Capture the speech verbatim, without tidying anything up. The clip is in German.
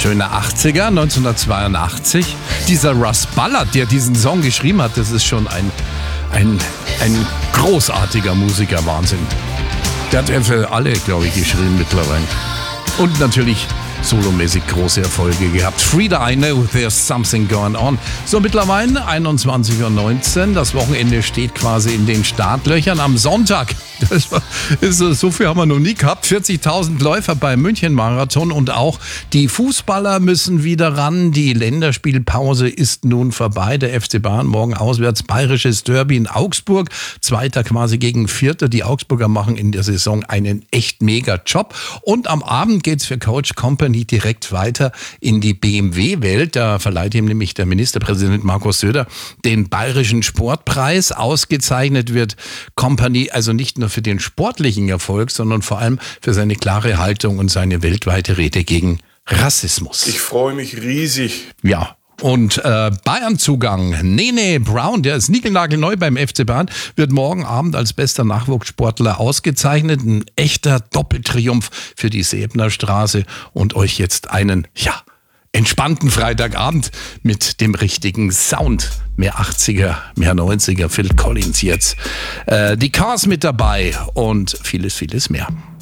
Schöne achtziger, neunzehnhundertzweiundachtzig. Dieser Russ Ballard, der diesen Song geschrieben hat, das ist schon ein, ein, ein großartiger Musiker, Wahnsinn. Der hat ja für alle, glaube ich, geschrieben mittlerweile. Und natürlich solomäßig große Erfolge gehabt. Frida, I know there's something going on. So, mittlerweile einundzwanzig Uhr neunzehn. Das Wochenende steht quasi in den Startlöchern. Am Sonntag, das ist, so viel haben wir noch nie gehabt, vierzigtausend Läufer beim München-Marathon und auch die Fußballer müssen wieder ran. Die Länderspielpause ist nun vorbei. Der F C Bayern morgen auswärts, bayerisches Derby in Augsburg. Zweiter quasi gegen Vierter. Die Augsburger machen in der Saison einen echt mega Job. Und am Abend geht's für Coach Company direkt weiter in die B M W-Welt. Da verleiht ihm nämlich der Ministerpräsident Markus Söder den Bayerischen Sportpreis. Ausgezeichnet wird Company also nicht nur für den sportlichen Erfolg, sondern vor allem für seine klare Haltung und seine weltweite Rede gegen Rassismus. Ich freue mich riesig. Ja. Und äh, Bayern-Zugang, Nene Brown, der ist niegelnagelneu beim F C Bayern, wird morgen Abend als bester Nachwuchssportler ausgezeichnet. Ein echter Doppeltriumph für die Säbner Straße und euch jetzt einen, ja, entspannten Freitagabend mit dem richtigen Sound. Mehr achtziger, mehr neunziger, Phil Collins jetzt. Äh, die Cars mit dabei und vieles, vieles mehr.